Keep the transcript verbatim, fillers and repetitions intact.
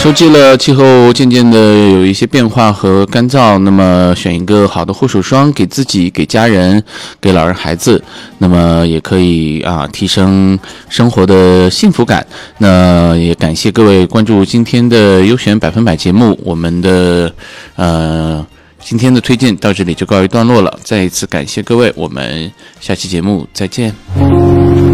秋季了，气候渐渐的有一些变化和干燥，那么选一个好的护手霜给自己、给家人、给老人孩子，那么也可以啊提升生活的幸福感。那也感谢各位关注今天的优选百分百节目，我们的呃今天的推荐到这里就告一段落了，再一次感谢各位，我们下期节目再见。